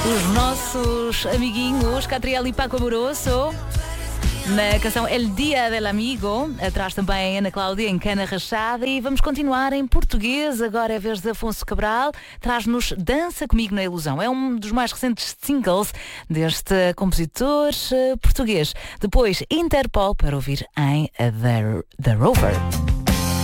Os nossos amiguinhos Catriel e Paco Amoroso na canção El Dia del Amigo. Atrás também Ana Cláudia em Cana Rachada. E vamos continuar em português. Agora é a vez de Afonso Cabral. Traz-nos Dança Comigo na Ilusão. É um dos mais recentes singles deste compositor português. Depois Interpol para ouvir em The Rover.